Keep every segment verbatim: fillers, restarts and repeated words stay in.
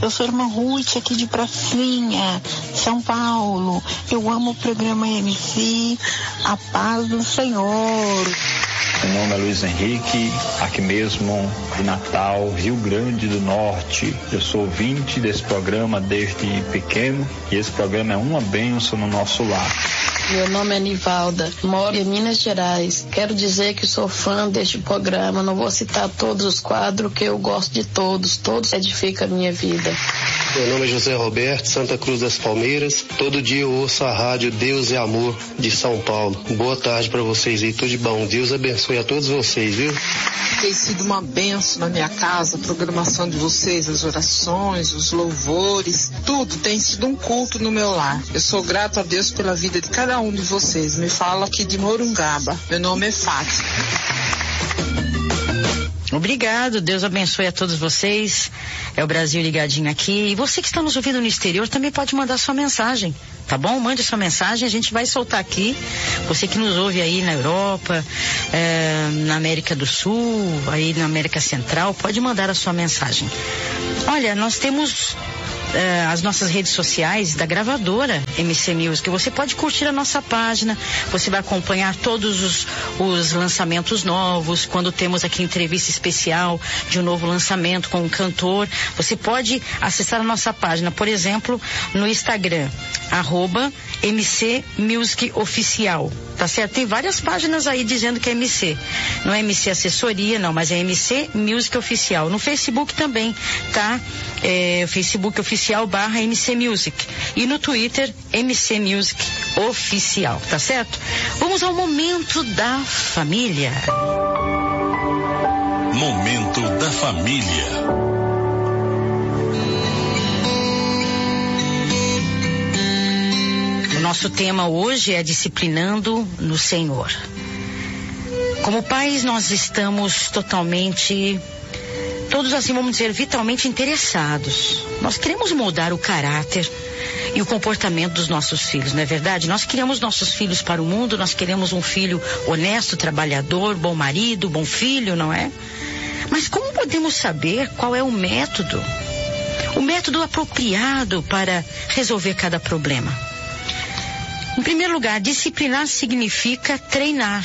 Eu sou a irmã Ruth, aqui de Pracinha, São Paulo. Eu amo o programa M C, a paz do Senhor. Meu nome é Luiz Henrique, aqui mesmo de Natal, Rio Grande do Norte. Eu sou ouvinte desse programa desde pequeno e esse programa é uma bênção no nosso lar. Meu nome é Nivalda, moro em Minas Gerais. Quero dizer que sou fã deste programa. Não vou citar todos os quadros, que eu gosto de todos. Todos edificam a minha vida. Meu nome é José Roberto, Santa Cruz das Palmeiras. Todo dia eu ouço a rádio Deus é Amor, de São Paulo. Boa tarde para vocês aí, tudo de bom. Deus abençoe a todos vocês, viu? Tem sido uma bênção na minha casa, a programação de vocês, as orações, os louvores, tudo tem sido um culto no meu lar. Eu sou grato a Deus pela vida de cada um de vocês. Me falo aqui de Morungaba. Meu nome é Fátima. Obrigado, Deus abençoe a todos vocês. É o Brasil ligadinho aqui. E você que está nos ouvindo no exterior também pode mandar sua mensagem, tá bom? Mande sua mensagem, a gente vai soltar aqui. Você que nos ouve aí na Europa, é, na América do Sul, aí na América Central, pode mandar a sua mensagem. Olha, nós temos Uh, as nossas redes sociais da gravadora M C Music. Você pode curtir a nossa página, você vai acompanhar todos os, os lançamentos novos, quando temos aqui entrevista especial de um novo lançamento com um cantor. Você pode acessar a nossa página, por exemplo, no Instagram, arroba M C Music Oficial. Tá certo? Tem várias páginas aí dizendo que é M C. Não é M C Assessoria, não, mas é M C Music Oficial. No Facebook também, tá? É, Facebook Oficial barra M C Music. E no Twitter, M C Music Oficial, tá certo? Vamos ao Momento da Família. Momento da Família. Nosso tema hoje é disciplinando no Senhor. Como pais, nós estamos totalmente, todos assim, vamos dizer, vitalmente interessados. Nós queremos moldar o caráter e o comportamento dos nossos filhos, não é verdade? Nós queremos nossos filhos para o mundo, nós queremos um filho honesto, trabalhador, bom marido, bom filho, não é? Mas como podemos saber qual é o método? O método apropriado para resolver cada problema? Em primeiro lugar, disciplinar significa treinar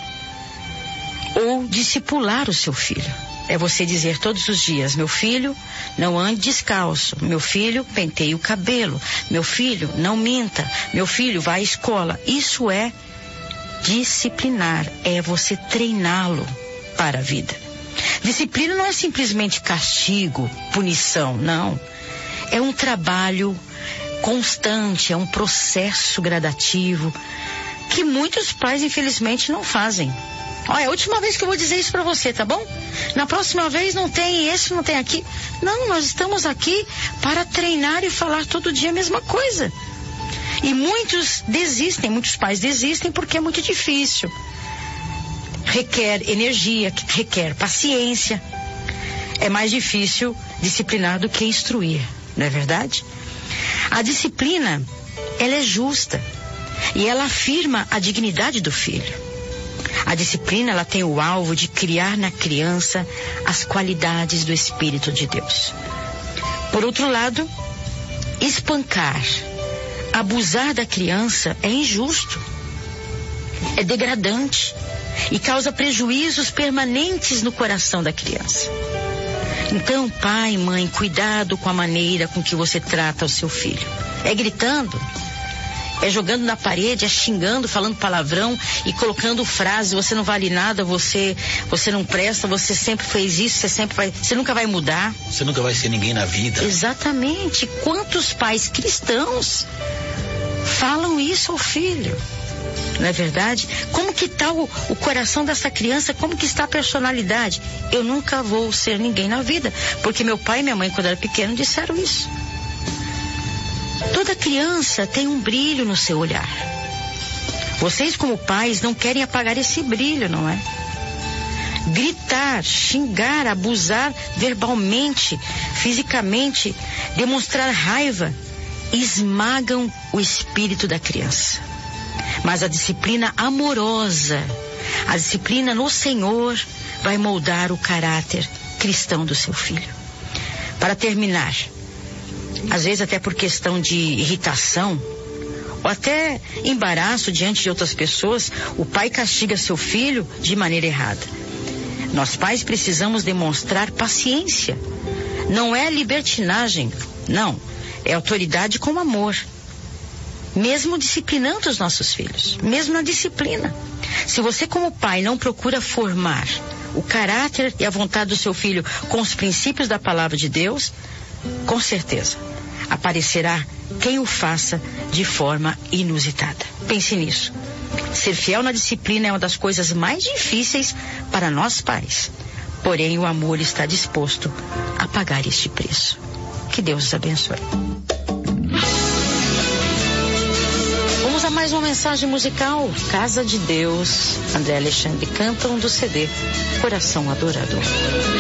ou discipular o seu filho. É você dizer todos os dias: meu filho, não ande descalço, meu filho, penteie o cabelo, meu filho, não minta, meu filho, vá à escola. Isso é disciplinar, é você treiná-lo para a vida. Disciplina não é simplesmente castigo, punição, não. É um trabalho constante, é um processo gradativo que muitos pais infelizmente não fazem. Olha, é a última vez que eu vou dizer isso para você, tá bom? Na próxima vez não tem esse, não tem aqui. Não, nós estamos aqui para treinar e falar todo dia a mesma coisa. E muitos desistem, muitos pais desistem porque é muito difícil. Requer energia, requer paciência. É mais difícil disciplinar do que instruir, não é verdade? A disciplina, ela é justa e ela afirma a dignidade do filho. A disciplina, ela tem o alvo de criar na criança as qualidades do Espírito de Deus. Por outro lado, espancar, abusar da criança é injusto, é degradante e causa prejuízos permanentes no coração da criança. Então, pai, mãe, cuidado com a maneira com que você trata o seu filho. É gritando, é jogando na parede, é xingando, falando palavrão e colocando frases: você não vale nada, você, você não presta, você sempre fez isso, você sempre vai, você nunca vai mudar. Você nunca vai ser ninguém na vida. Exatamente. Quantos pais cristãos falam isso ao filho? Não é verdade? Como que está o, o coração dessa criança? Como que está a personalidade? Eu nunca vou ser ninguém na vida, porque meu pai e minha mãe, quando era pequeno, disseram isso. Toda criança tem um brilho no seu olhar. Vocês, como pais, não querem apagar esse brilho, não é? Gritar, xingar, abusar verbalmente, fisicamente, demonstrar raiva, esmagam o espírito da criança. Mas a disciplina amorosa, a disciplina no Senhor, vai moldar o caráter cristão do seu filho. Para terminar, às vezes até por questão de irritação, ou até embaraço diante de outras pessoas, o pai castiga seu filho de maneira errada. Nós pais precisamos demonstrar paciência. Não é libertinagem, não. É autoridade com amor. Mesmo disciplinando os nossos filhos, mesmo na disciplina. Se você como pai não procura formar o caráter e a vontade do seu filho com os princípios da palavra de Deus, com certeza aparecerá quem o faça de forma inusitada. Pense nisso. Ser fiel na disciplina é uma das coisas mais difíceis para nós pais. Porém, o amor está disposto a pagar este preço. Que Deus os abençoe. Vamos a mais uma mensagem musical. Casa de Deus. André Alexandre cantam do C D Coração Adorador.